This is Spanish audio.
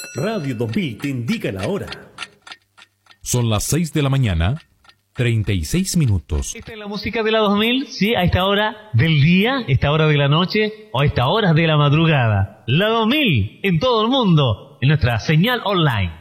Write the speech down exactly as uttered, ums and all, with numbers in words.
Radio dos mil te indica la hora. Son las seis de la mañana, treinta y seis minutos. Esta es la música de la dos mil, sí, a esta hora del día, esta hora de la noche o a esta hora de la madrugada. La dos mil en todo el mundo, en nuestra señal online.